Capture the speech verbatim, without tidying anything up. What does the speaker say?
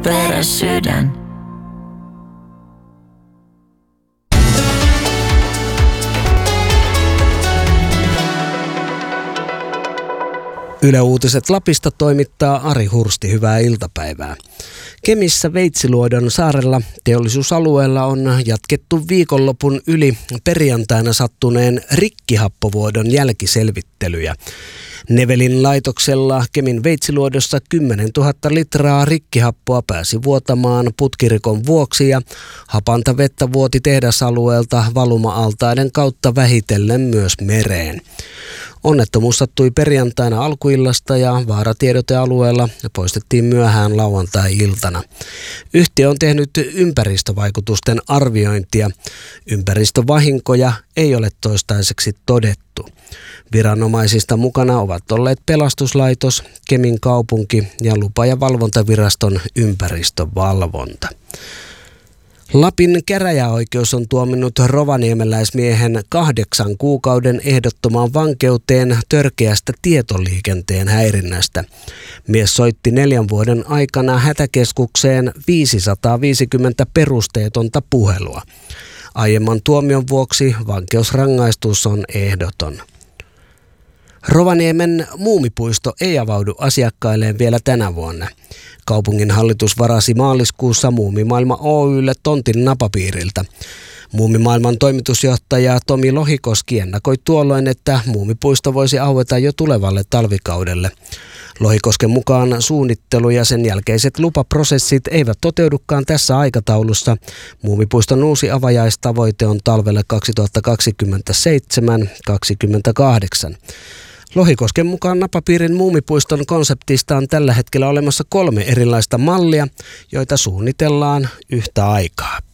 typerä sydän. Yle Uutiset Lapista toimittaa Ari Hursti. Hyvää iltapäivää. Kemissä Veitsiluodon saarella teollisuusalueella on jatkettu viikonlopun yli perjantaina sattuneen rikkihappovuodon jälkiselvittelyjä. Nevelin laitoksella Kemin Veitsiluodossa kymmenentuhatta litraa rikkihappoa pääsi vuotamaan putkirikon vuoksi ja hapanta vettä vuoti tehdasalueelta valuma-altaiden kautta vähitellen myös mereen. Onnettomuus sattui perjantaina alkuillasta ja vaaratiedotealueella poistettiin myöhään lauantai-iltana. Yhtiö on tehnyt ympäristövaikutusten arviointia. Ympäristövahinkoja ei ole toistaiseksi todettu. Viranomaisista mukana ovat olleet pelastuslaitos, Kemin kaupunki ja lupa- ja valvontaviraston ympäristövalvonta. Lapin käräjäoikeus on tuominnut rovaniemeläismiehen kahdeksan kuukauden ehdottomaan vankeuteen törkeästä tietoliikenteen häirinnästä. Mies soitti neljän vuoden aikana hätäkeskukseen viisisataaviisikymmentä perusteetonta puhelua. Aiemman tuomion vuoksi vankeusrangaistus on ehdoton. Rovaniemen muumipuisto ei avaudu asiakkailleen vielä tänä vuonna. Kaupungin hallitus varasi maaliskuussa Muumimaailma Oy:lle tontin napapiiriltä. Muumimaailman toimitusjohtaja Tomi Lohikoski ennakoi tuolloin, että muumipuisto voisi aueta jo tulevalle talvikaudelle. Lohikosken mukaan suunnittelu ja sen jälkeiset lupaprosessit eivät toteudukaan tässä aikataulussa. Muumipuiston uusi avajaistavoite on talvelle kaksituhattakaksikymmentäseitsemän kaksikymmentäkahdeksan. Lohikosken mukaan napapiirin muumipuiston konseptista on tällä hetkellä olemassa kolme erilaista mallia, joita suunnitellaan yhtä aikaa.